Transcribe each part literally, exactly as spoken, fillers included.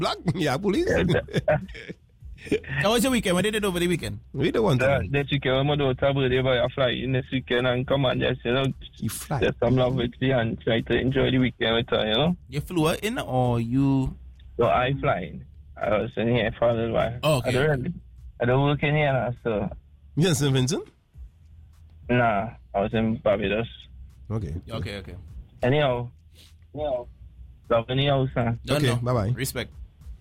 Black? Yeah, police. How was your weekend? What did you do over the weekend? We don't want Uh, to. this weekend, I'm going to travel there. I fly in this weekend and come and just, you know, You fly. just some love with you and try to enjoy the weekend with her, you know. You flew in or you? So I flying. I was in here for a little while. Oh, okay. I don't, I don't work in here now, so. You in Saint Vincent? Nah, I was in Barbados. Okay. Okay, okay. Anyhow, anyhow, love anyhow, son. Don't Okay, know. bye-bye. Respect.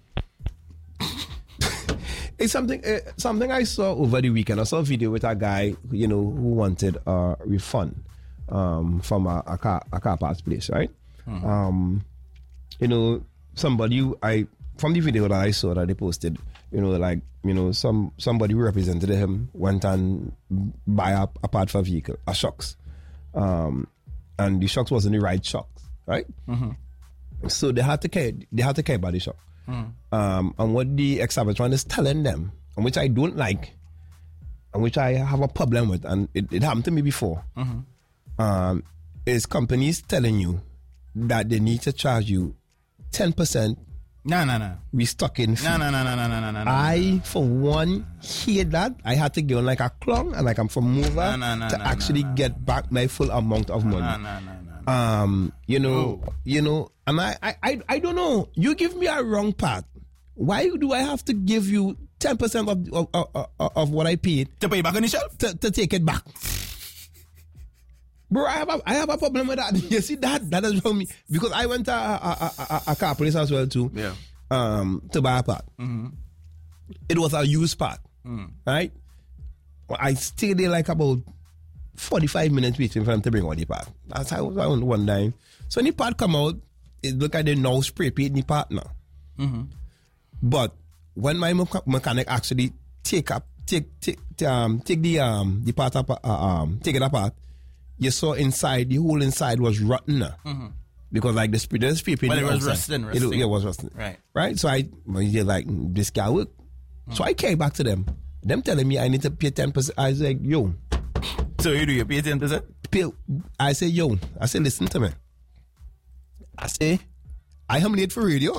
It's something uh, something I saw over the weekend. I saw a video with a guy, you know, who wanted a refund um, from a, a car a car parts place, right? Mm-hmm. Um, you know, somebody who I from the video that I saw that they posted, you know, like you know, some somebody who represented him went and buy a, a part for a vehicle, a shocks, um, and the shocks wasn't the right shocks, right? Mm-hmm. So they had to care. They had to care about the shock. Mm. Um, and what the ex-Sabatron is telling them, and which I don't like, and which I have a problem with, and it, it happened to me before, Mm-hmm. um, is companies telling you that they need to charge you ten percent No, no, no. restocking fee. No, no, no, no, no, no, no, no. I, for one, hate that. I had to go on like a clown and like I'm from mover No, no, no, to no, actually no, no, get back my full amount of money. No, no, no, no. Um, you know, you know, and I, I, I, I don't know. You give me a wrong part. Why do I have to give you ten percent of, of, of, of what I paid To pay back on the shelf? to, to take it back? Bro, I have a, I have a problem with that. You see that that is wrong me because I went to a, a, a, a car place as well too. Yeah. Um, to buy a part. Mm-hmm. It was a used part, Mm. right? Well, I stayed there like about forty-five minutes waiting for them to bring out the part. That's how I was on one time. So when the part come out, it look like they now spray paint the part now. Mm-hmm. But when my mecha- mechanic actually take up, take, take, um, take the um, the part up, uh, um, take it apart, you saw inside the whole inside was rotten now. Mm-hmm. Because like the spray, the spray paint. But it was outside. rusting, It, rusting. yeah, it was rusting. Right. Right. So I, well, you're like this guy work. So I came back to them. Them telling me I need to pay ten percent. I was like, yo, So you do you pay ten percent? pay. I say, yo, I say, listen to me. I say, I am late for radio.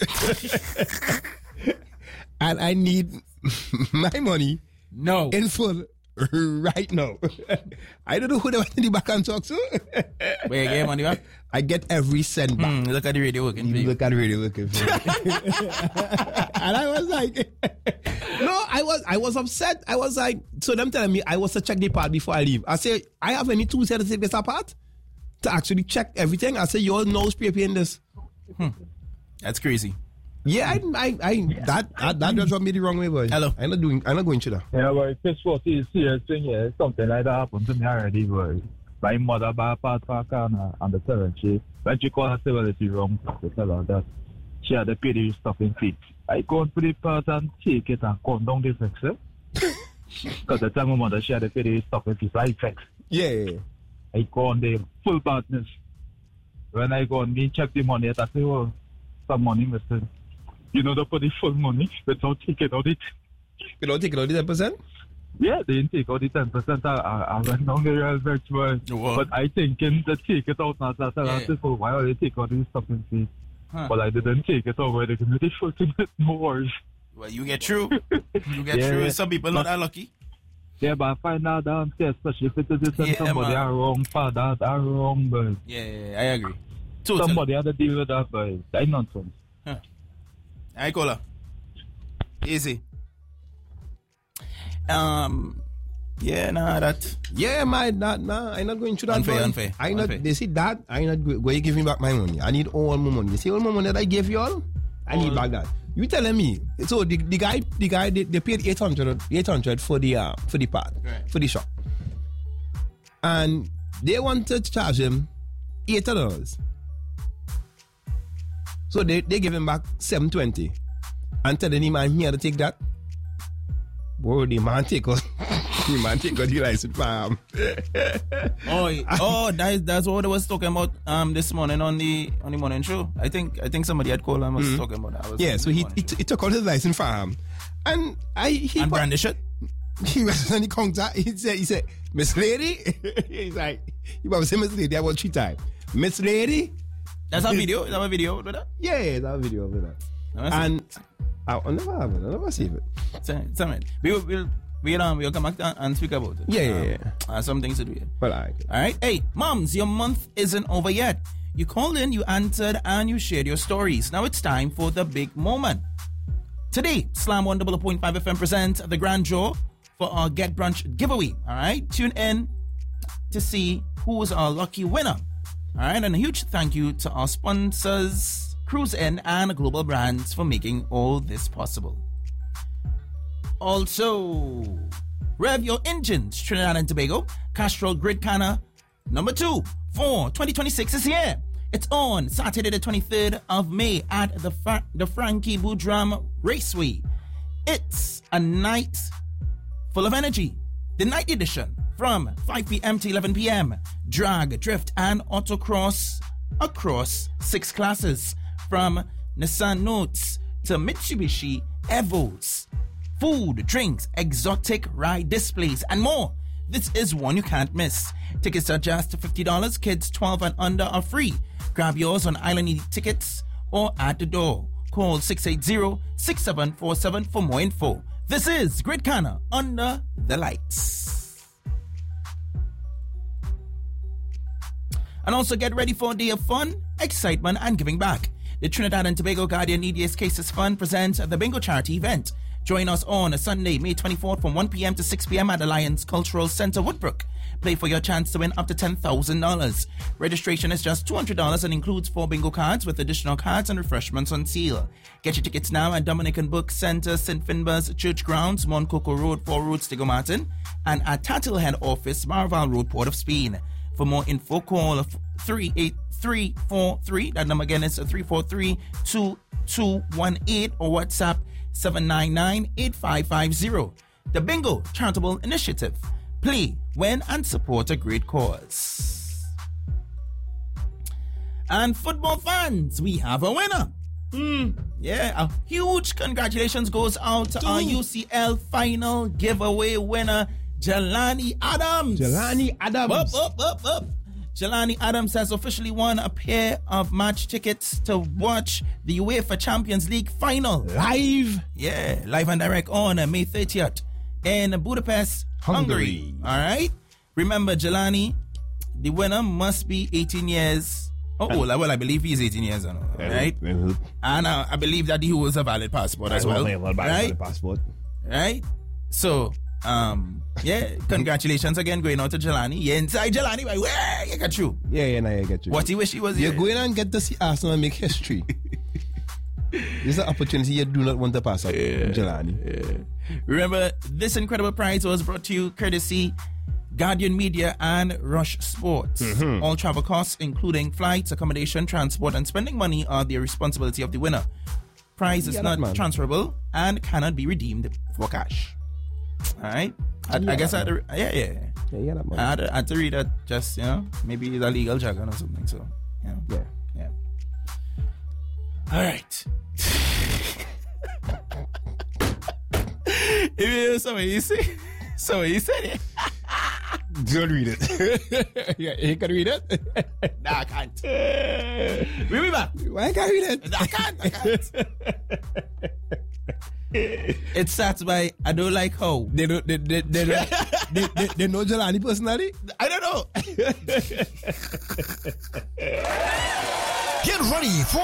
And I need my money No. in full right now. I don't know who they went in the back and talk to. Where you get money back? I get every cent back. Mm, look at the radio working for You you. look at the radio looking for me. And I was like, no, I was I was upset. I was like, so them telling me I was to check the part before I leave. I say, I have any tools here to take this apart? To actually check everything. I say, you're no spray paint this. That's crazy. Yeah, I, I, I that, that, that just rubbed me the wrong way, boy. Hello. I'm not doing, I'm not going to that. Yeah, but it's for see, serious thing, yeah. Something like that happened to me already, boy. My mother bought a part for a car and and the seller, she, when she called her severity wrong, to tell her that she had to pay the stopping fee. I go and put the part and take it and come down the fix, eh? Because the time my mother, she had to pay the stopping fee, so I fix. Yeah, yeah, yeah. I go on the full partners. When I go on, me check the money, I say, well, some money missing. You know, they put the full money without taking out it. You don't take it out the ten percent? Yeah, they didn't take out the ten percent. I, I, I went down the real virtual. What? But I thinking to take it out now. That's Yeah. yeah. For why they take out the stopping fee. Huh. But I didn't take it out where they can really fucking bit more. Well, you get through. You get Yeah. through. Some people not that lucky. Yeah, but I find out downstairs, especially if it is Yeah, somebody man. are wrong, for that are wrong, but Yeah, yeah, yeah, I agree. Totally. somebody had to deal with that, but that's nonsense. Huh. I call her. Easy. Um. Yeah, nah, that. Yeah, my nah, nah, I'm not going through that. Unfair, boy. unfair, I not. unfair. They see that I not go- going to give me back my money. I need all my money. You see all my money that I gave you all? I need back that. You telling me? So the, the guy, the guy, they, they paid eight hundred, eight hundred for the uh, for the part, Right. for the shop, and they wanted to charge him eight dollars. So they they give him back seven twenty, and telling him I'm here to take that. Boy, the man take us. The man take us the license from. Oh, oh, that is, that's what I was talking about um this morning on the on the morning show. I think I think somebody had called and was talking about that. I was Yeah, on so the he morning he, show. he took out his license from him, and I he and put- brandish it. he was on the counter. He said he said Miss Lady. He's like he was saying Miss Lady about three times. Miss Lady. That's a video. Is that a video with that? Yeah, yeah, that video of that. And I, I never have it. I never save it. Tell tell me. We will we'll, we'll, um, we'll come back and and speak about it. Yeah, yeah, um, yeah. Uh, some things to do here. Well, I. All right. Hey, moms, your month isn't over yet. You called in, you answered, and you shared your stories. Now it's time for the big moment. Today, Slam one oh oh point five F M presents the grand draw for our Get Brunch giveaway. All right. Tune in to see who is our lucky winner. All right. And a huge thank you to our sponsors, Cruise In and Global Brands, for making all this possible. Also, rev your engines, Trinidad and Tobago. Castrol Grid Canna number two for twenty twenty-six is here. It's on Saturday the twenty-third of May at the Fra- the Frankie Boudram Raceway. It's a night full of energy. The night edition from five p.m. to eleven p.m. Drag, drift, and autocross across six classes from Nissan Notes to Mitsubishi Evos. Food, drinks, exotic ride displays, and more. This is one you can't miss. Tickets are just fifty dollars. Kids twelve and under are free. Grab yours on Island Elite Tickets or at the door. Call six eight zero, six seven four seven for more info. This is Grid Canna Under the Lights. And also get ready for a day of fun, excitement, and giving back. The Trinidad and Tobago Guardian E D S Cases Fund presents the Bingo Charity event. Join us on a Sunday, May twenty-fourth from one p.m. to six p.m. at the Lions Cultural Center, Woodbrook. Play for your chance to win up to ten thousand dollars. Registration is just two hundred dollars and includes four bingo cards with additional cards and refreshments on seal. Get your tickets now at Dominican Book Center, Saint Finbar's Church Grounds, Moncoco Road, Four Roads, Stigo Martin, and at Tattle Head Office, Marval Road, Port of Spain. For more info, call three eight three four three. That number again is three four three, two two one eight or WhatsApp seven nine nine, eight five five zero. The Bingo Charitable Initiative. Play, win, and support a great cause. And football fans, we have a winner. Mm, yeah, a huge congratulations goes out to Dude. our U C L final giveaway winner, Jelani Adams. Jelani Adams. Up, up, up, up. Jelani Adams has officially won a pair of match tickets to watch the UEFA Champions League final. Live? Yeah, live and direct on May thirtieth in Budapest, Hungary. Hungary. All right? Remember, Jelani, the winner must be eighteen years. Oh, well, I believe he's eighteen years old, right? And uh, I believe that he holds a valid passport as well. Right? Valid passport. Right? So, um, yeah, congratulations again going out to Jelani. Yeah, inside Jelani, but where you get you? Yeah, yeah, nah, you get you. What he wish he was You're here. going and get to see Arsenal and make history. This is an opportunity you do not want to pass up, yeah, Jelani. Yeah. Remember, this incredible prize was brought to you courtesy Guardian Media and Rush Sports. Mm-hmm. All travel costs, including flights, accommodation, transport, and spending money, are the responsibility of the winner. Prize is not that, transferable and cannot be redeemed for cash. All right. I, I guess I had to, yeah, yeah, yeah. yeah that I, had to, I had to read that just, you know, maybe it's a legal jargon or something. So, you know, yeah, yeah. All right. If you so you see, so you said it. Don't read it. Yeah, you can read it. No, I can't. We'll be back. Why can't I read it? No, I can't. I can't. It starts by I don't like how they don't they they they, they, they, they, they know Jelani personally. I don't know. Get ready for